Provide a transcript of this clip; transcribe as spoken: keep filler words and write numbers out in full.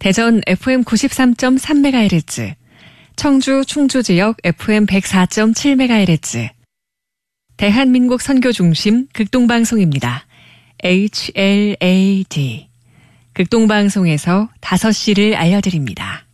대전 에프엠 구십삼 점 삼 메가헤르츠, 청주 충주 지역 에프엠 백사 점 칠 메가헤르츠, 대한민국 선교 중심 극동방송입니다. 에이치엘에이디. 극동방송에서 다섯 시를 알려드립니다.